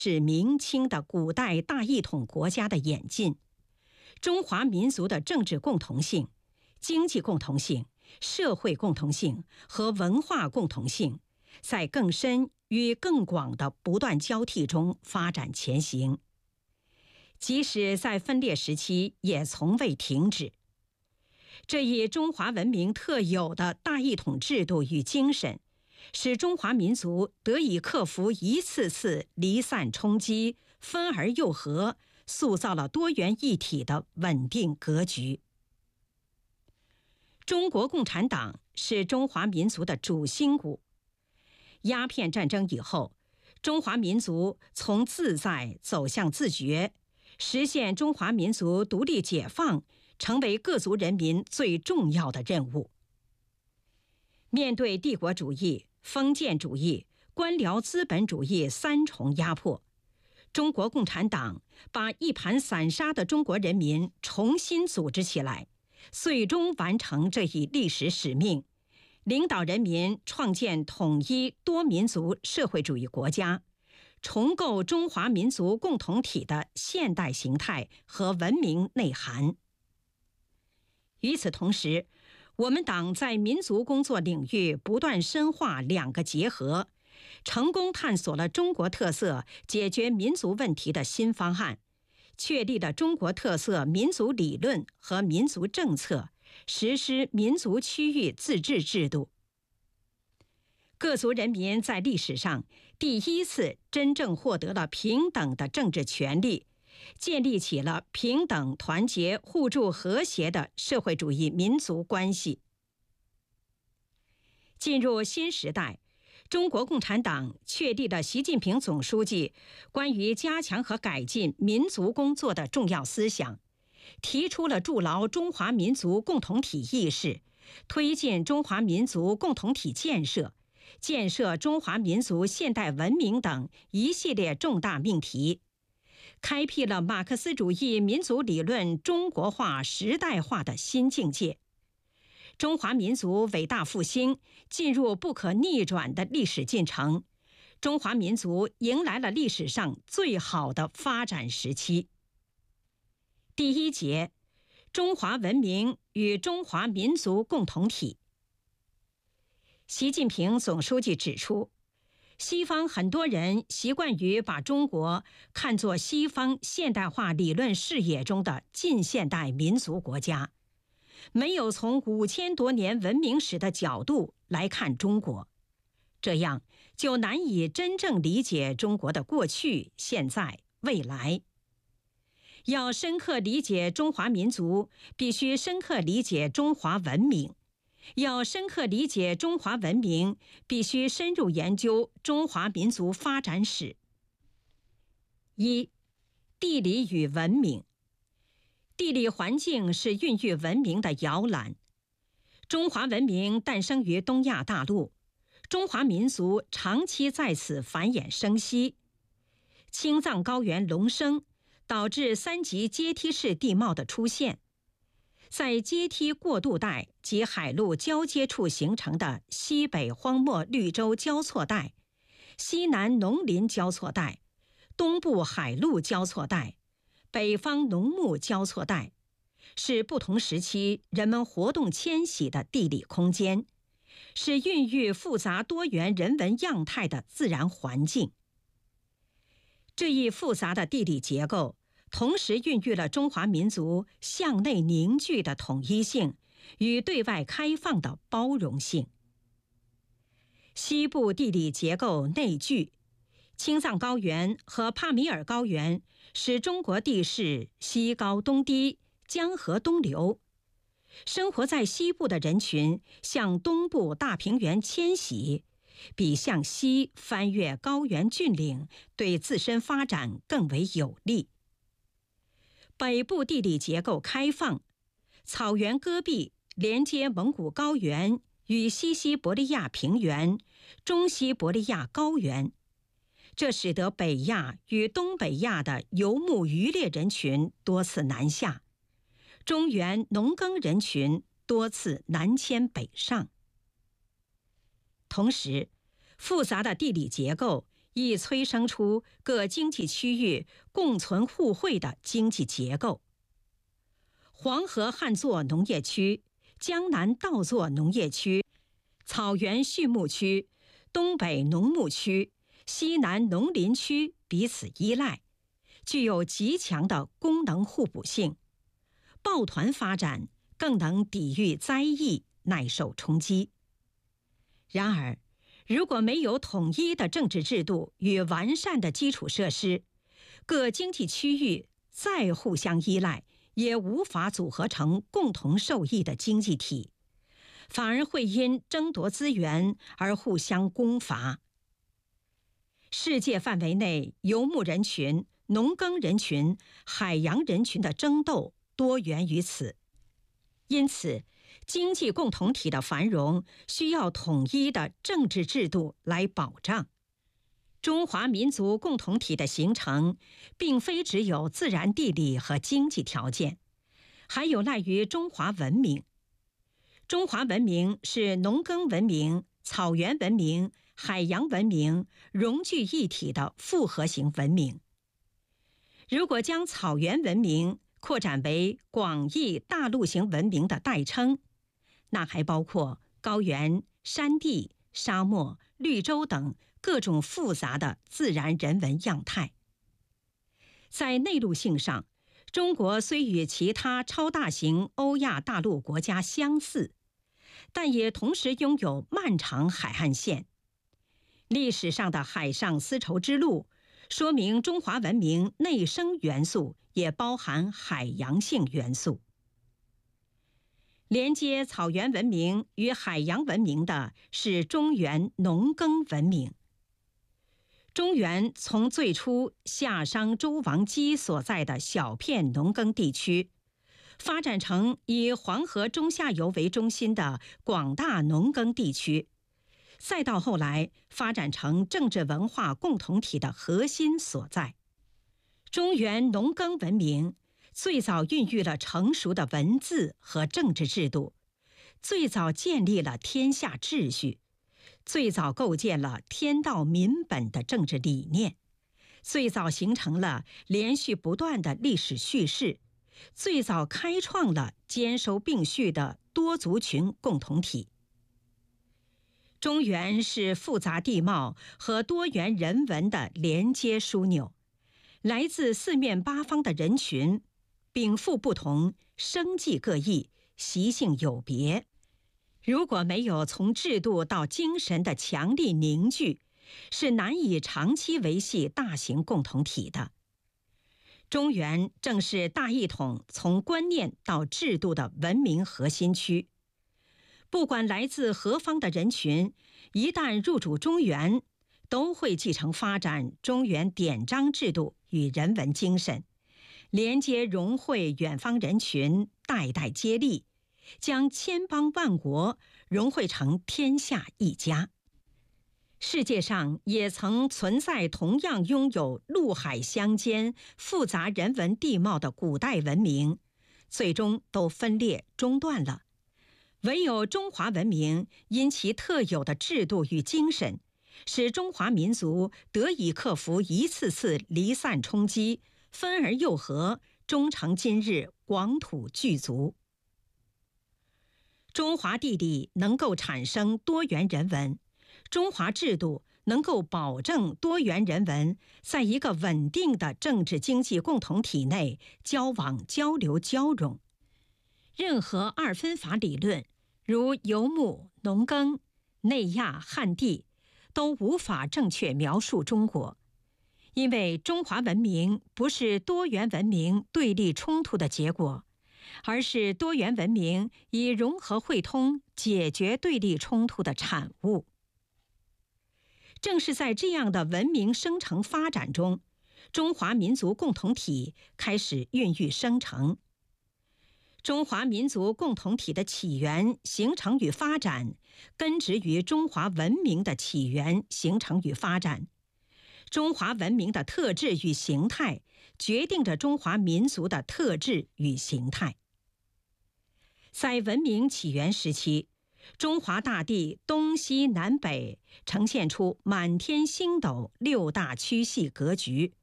是明清的古代大一统国家的演进，中华民族的政治共同性、经济共同性、社会共同性和文化共同性，在更深与更广的不断交替中发展前行，即使在分裂时期也从未停止。这一中华文明特有的大一统制度与精神，使中华民族得以克服一次次离散冲击，分而又合，塑造了多元一体的稳定格局。中国共产党是中华民族的主心骨。鸦片战争以后，中华民族从自在走向自觉，实现中华民族独立解放，成为各族人民最重要的任务。面对帝国主义、封建主义、官僚资本主义三重压迫，中国共产党把一盘散沙的中国人民重新组织起来，最终完成这一历史使命，领导人民创建统一多民族社会主义国家，重构中华民族共同体的现代形态和文明内涵。与此同时，我们党在民族工作领域不断深化两个结合，成功探索了中国特色解决民族问题的新方案，确立了中国特色民族理论和民族政策，实施民族区域自治制度。各族人民在历史上第一次真正获得了平等的政治权利，建立起了平等、团结、互助、和谐的社会主义民族关系。进入新时代，中国共产党确立了习近平总书记关于加强和改进民族工作的重要思想，提出了筑牢中华民族共同体意识，推进中华民族共同体建设，建设中华民族现代文明等一系列重大命题，开辟了马克思主义民族理论中国化时代化的新境界。中华民族伟大复兴进入不可逆转的历史进程，中华民族迎来了历史上最好的发展时期。第一节，中华文明与中华民族共同体。习近平总书记指出，西方很多人习惯于把中国看作西方现代化理论视野中的近现代民族国家，没有从5000多年文明史的角度来看中国，这样就难以真正理解中国的过去、现在、未来。要深刻理解中华民族，必须深刻理解中华文明；要深刻理解中华文明，必须深入研究中华民族发展史。一、地理与文明。地理环境是孕育文明的摇篮。中华文明诞生于东亚大陆，中华民族长期在此繁衍生息。青藏高原隆升，导致3级阶梯式地貌的出现。在阶梯过渡带及海陆交接处形成的西北荒漠绿洲交错带、西南农林交错带、东部海陆交错带、北方农牧交错带，是不同时期人们活动迁徙的地理空间，是孕育复杂多元人文样态的自然环境。这一复杂的地理结构，同时孕育了中华民族向内凝聚的统一性与对外开放的包容性。西部地理结构内聚，青藏高原和帕米尔高原使中国地势西高东低，江河东流。生活在西部的人群向东部大平原迁徙，比向西翻越高原峻岭对自身发展更为有利。北部地理结构开放，草原戈壁连接蒙古高原与西西伯利亚平原、中西伯利亚高原，这使得北亚与东北亚的游牧渔猎人群多次南下，中原农耕人群多次南迁北上。同时，复杂的地理结构亦催生出各经济区域共存互惠的经济结构。黄河旱作农业区、江南稻作农业区、草原畜牧区、东北农牧区、西南农林区彼此依赖，具有极强的功能互补性，抱团发展更能抵御灾异，耐受冲击。然而，如果没有统一的政治制度与完善的基础设施，各经济区域再互相依赖，也无法组合成共同受益的经济体，反而会因争夺资源而互相攻伐。世界范围内游牧人群、农耕人群、海洋人群的争斗多源于此。因此，经济共同体的繁荣需要统一的政治制度来保障。中华民族共同体的形成，并非只有自然地理和经济条件，还有赖于中华文明。中华文明是农耕文明、草原文明、海洋文明融聚一体的复合型文明。如果将草原文明扩展为广义大陆型文明的代称，那还包括高原、山地、沙漠、绿洲等各种复杂的自然人文样态。在内陆性上，中国虽与其他超大型欧亚大陆国家相似，但也同时拥有漫长海岸线。历史上的海上丝绸之路，说明中华文明内生元素也包含海洋性元素。连接草原文明与海洋文明的是中原农耕文明。中原从最初夏商周王姬所在的小片农耕地区，发展成以黄河中下游为中心的广大农耕地区，再到后来发展成政治文化共同体的核心所在。中原农耕文明最早孕育了成熟的文字和政治制度，最早建立了天下秩序，最早构建了天道民本的政治理念，最早形成了连续不断的历史叙事，最早开创了兼收并蓄的多族群共同体。中原是复杂地貌和多元人文的连接枢纽，来自四面八方的人群，禀赋不同，生计各异，习性有别。如果没有从制度到精神的强力凝聚，是难以长期维系大型共同体的。中原正是大一统从观念到制度的文明核心区。不管来自何方的人群，一旦入主中原，都会继承发展中原典章制度与人文精神，连接融汇远方人群，代代接力，将千邦万国融汇成天下一家。世界上也曾存在同样拥有陆海相间、复杂人文地貌的古代文明，最终都分裂中断了。唯有中华文明因其特有的制度与精神，使中华民族得以克服一次次离散冲击，分而又合，终成今日广土巨族。中华地理能够产生多元人文，中华制度能够保证多元人文在一个稳定的政治经济共同体内交往交流交融。任何二分法理论，如游牧、农耕、内亚、汉地，都无法正确描述中国，因为中华文明不是多元文明对立冲突的结果，而是多元文明以融合汇通解决对立冲突的产物。正是在这样的文明生成发展中，中华民族共同体开始孕育生成。中华民族共同体的起源、形成与发展，根植于中华文明的起源、形成与发展。中华文明的特质与形态，决定着中华民族的特质与形态。在文明起源时期， 中华大地东西南北呈现出满天星斗六大区系格局，